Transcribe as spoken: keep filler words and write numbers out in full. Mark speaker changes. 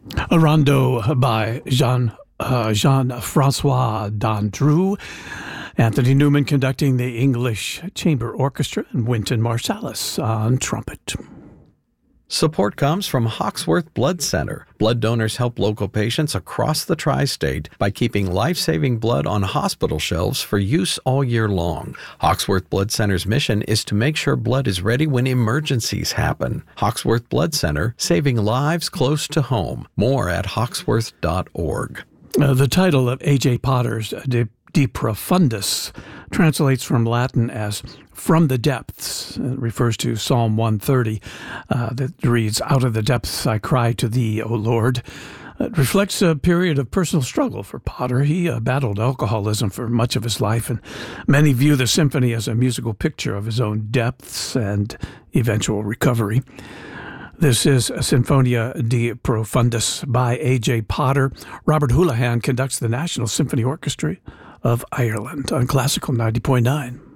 Speaker 1: A rondo by Jean uh, Jean-Francois Dandrou, Anthony Newman conducting the English Chamber Orchestra, and Wynton Marsalis on trumpet.
Speaker 2: Support comes from Hawksworth Blood Center. Blood donors help local patients across the tri-state by keeping life-saving blood on hospital shelves for use all year long. Hawksworth Blood Center's mission is to make sure blood is ready when emergencies happen. Hawksworth Blood Center, saving lives close to home. More at hawksworth dot org.
Speaker 1: Uh, the title of A J Potter's De, De Profundis translates from Latin as "from the depths." It refers to Psalm one thirty uh, that reads, "Out of the depths I cry to thee, O Lord." It reflects a period of personal struggle for Potter. He uh, battled alcoholism for much of his life, and many view the symphony as a musical picture of his own depths and eventual recovery. This is Sinfonia De Profundis by A J Potter. Robert Houlihan conducts the National Symphony Orchestra of Ireland on Classical ninety point nine.